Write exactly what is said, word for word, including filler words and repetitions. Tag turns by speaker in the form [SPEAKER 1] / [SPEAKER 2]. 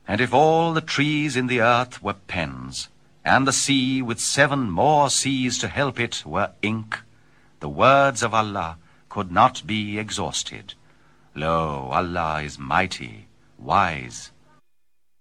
[SPEAKER 1] And if all the trees in the earth were pens, and the sea with seven more seas to help it were ink, the words of Allah could not be exhausted. Lo, Allah is mighty, wise,